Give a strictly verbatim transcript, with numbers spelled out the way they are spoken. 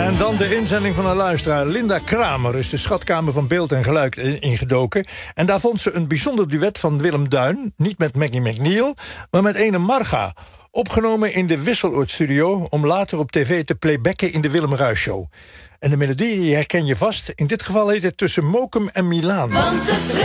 En dan de inzending van een luisteraar. Linda Kramer is de schatkamer van beeld en geluid ingedoken. En daar vond ze een bijzonder duet van Willem Duin. Niet met Maggie McNeil, maar met ene Marga. Opgenomen in de Wisseloord-studio om later op tv te playbacken in de Willem Ruijs Show. En de melodie herken je vast. In dit geval heet het Tussen Mokum en Milaan.